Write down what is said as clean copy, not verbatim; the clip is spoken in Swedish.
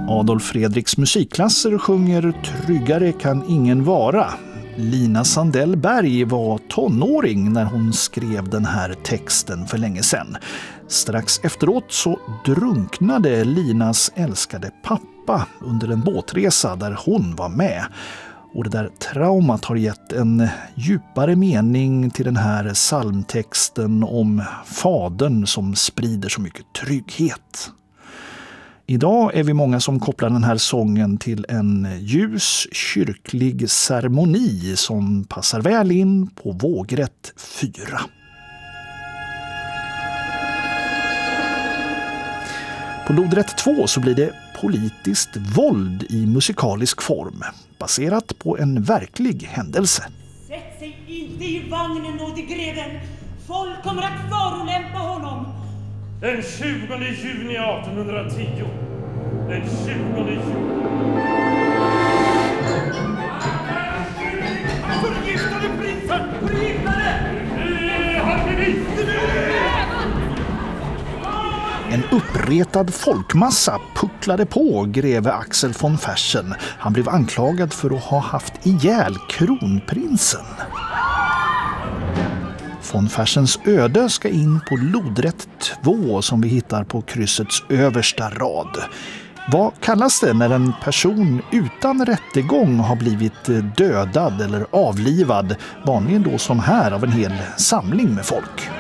Adolf Fredriks musikklasser sjunger Tryggare kan ingen vara. Lina Sandell Berg var tonåring när hon skrev den här texten för länge sedan. Strax efteråt så drunknade Linas älskade pappa under en båtresa där hon var med. Och det där traumat har gett en djupare mening till den här psalmtexten om fadern som sprider så mycket trygghet. Idag är vi många som kopplar den här sången till en ljus kyrklig ceremoni som passar väl in på vågrätt 4. På lodrätt 2 så blir det politiskt våld i musikalisk form, baserat på en verklig händelse. Sätt sig inte i vagnen, nådig greven. Folk kommer att förolämpa honom. Den 20 juni 1810. Den 20 juni. Förgiftade prinsen! Förgiftade! Han bevisade! En uppretad folkmassa pucklade på greve Axel von Fersen. Han blev anklagad för att ha haft ihjäl kronprinsen. Von Fersens öde ska in på lodrätt 2 som vi hittar på kryssets översta rad. Vad kallas det när en person utan rättegång har blivit dödad eller avlivad, vanligen då som här av en hel samling med folk?